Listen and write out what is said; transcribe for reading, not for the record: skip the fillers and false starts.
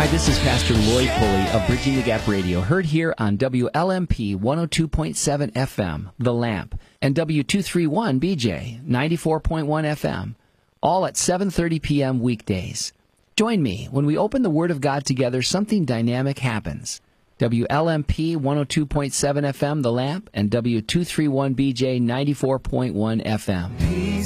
Hi, this is Pastor Lloyd Pulley of Bridging the Gap Radio, heard here on WLMP 102.7 FM, The Lamp, and W231BJ 94.1 FM, all at 7:30 p.m. weekdays. Join me. When we open the Word of God together, something dynamic happens. WLMP 102.7 FM, The Lamp, and W231BJ 94.1 FM.